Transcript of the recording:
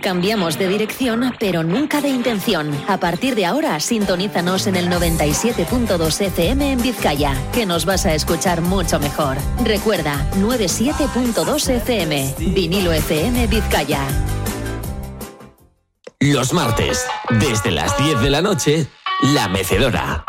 Cambiamos de dirección, pero nunca de intención. A partir de ahora, sintonízanos en el 97.2 FM en Vizcaya, que nos vas a escuchar mucho mejor. Recuerda, 97.2 FM, Vinilo FM Vizcaya. Los martes, desde las 10 de la noche, La Mecedora.